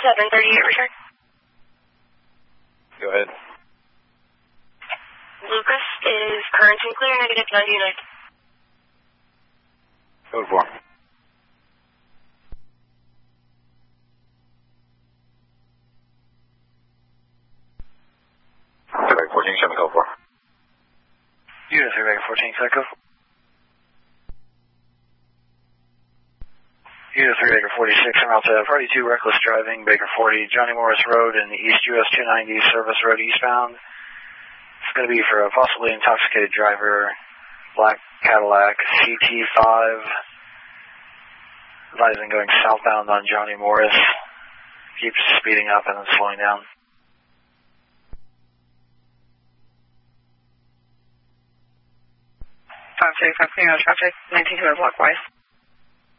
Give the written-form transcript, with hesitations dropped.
738 return. Go ahead. Lucas is current and clear, negative 99. Code 4. Quebec 14, show me code 4. Unit 3 Baker 14, Psycho. Unit 3 Baker 46, en route to 42, reckless driving, Baker 40, Johnny Morris Road in the East US 290, service road eastbound. It's going to be for a possibly intoxicated driver, black Cadillac, CT5, advising going southbound on Johnny Morris. Keeps speeding up and then slowing down. 535 clear on traffic, 19 clear blockwise.